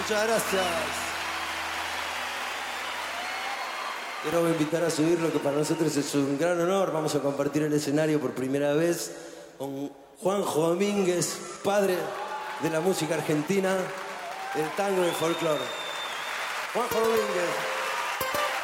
Muchas gracias. Quiero invitar a subir lo que para nosotros es un gran honor. Vamos a compartir el escenario por primera vez con Juanjo Domínguez, padre de la música argentina, del tango y el folclore. Juanjo Domínguez.